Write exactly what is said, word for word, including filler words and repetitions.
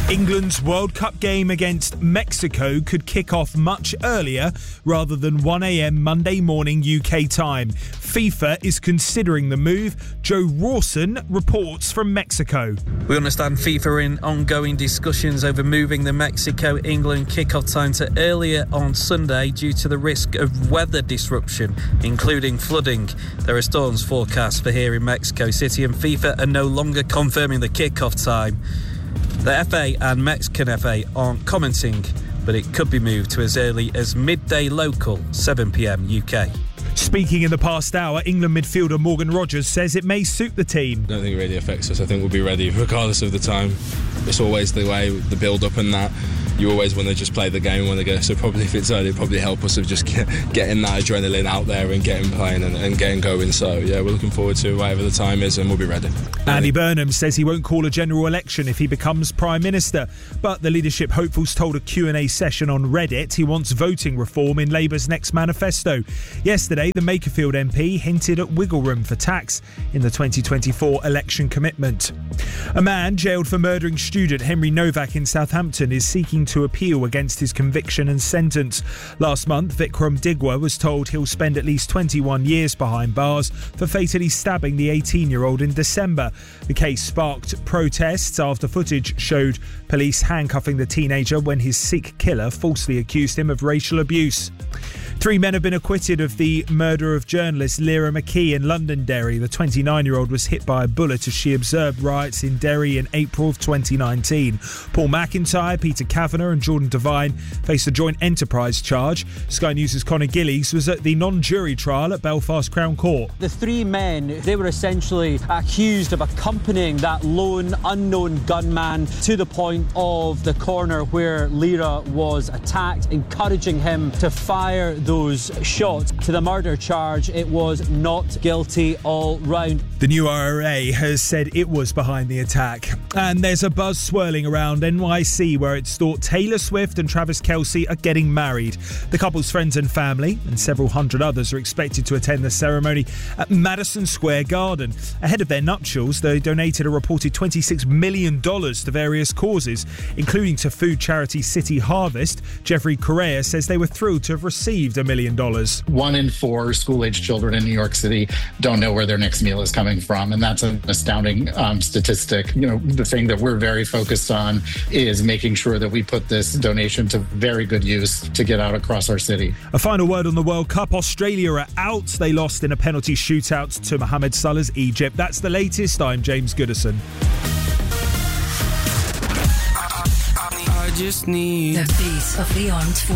England's World Cup game against Mexico could kick off much earlier rather than one a.m. Monday morning U K time. FIFA is considering the move. Joe Rawson reports from Mexico. We understand FIFA are in ongoing discussions over moving the Mexico-England kick-off time to earlier on Sunday due to the risk of weather disruption, including flooding. There are storms forecast for here in Mexico City, and FIFA are no longer confirming the kick-off time. The F A and Mexican F A aren't commenting, but it could be moved to as early as midday local, seven p.m. U K. Speaking in the past hour, England midfielder Morgan Rogers says it may suit the team. I don't think it really affects us. I think we'll be ready regardless of the time. It's always the way, the build-up and that. You always want to just play the game when they go. So probably if it's early, it'll probably help us of just get, getting that adrenaline out there and getting playing and, and getting going. So yeah, we're looking forward to whatever the time is, and we'll be ready. Andy Burnham says he won't call a general election if he becomes Prime Minister. But the leadership hopefuls told a Q and A session on Reddit he wants voting reform in Labour's next manifesto. Yesterday, the Makerfield M P hinted at wiggle room for tax in the twenty twenty-four election commitment. A man jailed for murdering student Henry Novak in Southampton is seeking to appeal against his conviction and sentence. Last month, Vikram Digwa was told he'll spend at least twenty-one years behind bars for fatally stabbing the eighteen-year-old in December. The case sparked protests after footage showed police handcuffing the teenager when his Sikh killer falsely accused him of racial abuse. Three men have been acquitted of the murder of journalist Lyra McKee in Londonderry. The twenty-nine-year-old was hit by a bullet as she observed riots in Derry in April of twenty nineteen. Paul McIntyre, Peter Kavanagh and Jordan Devine faced a joint enterprise charge. Sky News' Conor Gillies was at the non-jury trial at Belfast Crown Court. The three men, they were essentially accused of accompanying that lone, unknown gunman to the point of the corner where Lyra was attacked, encouraging him to fire those shots. To the murder charge, it was not guilty all round. The new I R A has said it was behind the attack. And there's a buzz swirling around N Y C where it's thought Taylor Swift and Travis Kelce are getting married. The couple's friends and family and several hundred others are expected to attend the ceremony at Madison Square Garden. Ahead of their nuptials, they donated a reported twenty-six million dollars to various causes, including to food charity City Harvest. Jeffrey Correa says they were thrilled to have received a million dollars. One in four school-aged children in New York City don't know where their next meal is coming from, and that's an astounding um, statistic. You know, the thing that we're very focused on is making sure that we put this donation to very good use to get out across our city. A final word on the World Cup. Australia are out. They lost in a penalty shootout to Mohamed Salah's Egypt. That's the latest. I'm James Goodison. I just need the beat of the armed forces.